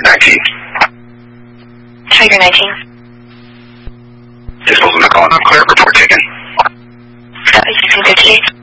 19. Trigger 19. Disposal McCall, I'm clear. Report taken. That was 1658.